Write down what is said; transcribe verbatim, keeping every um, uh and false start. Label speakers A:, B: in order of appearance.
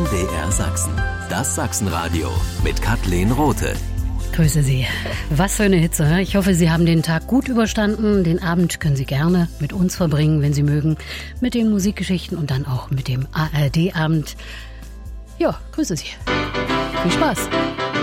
A: M D R Sachsen. Das Sachsenradio mit Kathleen Rothe.
B: Grüße Sie. Was für eine Hitze. Ich hoffe, Sie haben den Tag gut überstanden. Den Abend können Sie gerne mit uns verbringen, wenn Sie mögen, mit den Musikgeschichten und dann auch mit dem A R D-Abend. Ja, grüße Sie. Viel Spaß.